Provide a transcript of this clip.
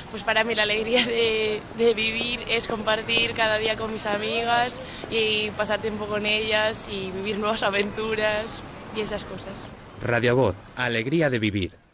Pues para mí la alegría de vivir es compartir cada día con mis amigas y pasar tiempo con ellas y vivir nuevas aventuras y esas cosas. Radio Voz, alegría de vivir.